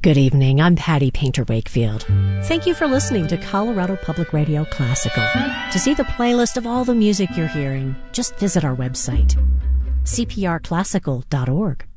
Good evening. I'm Patty Painter Wakefield. Thank you for listening to Colorado Public Radio Classical. To see the playlist of all the music you're hearing, just visit our website, cprclassical.org.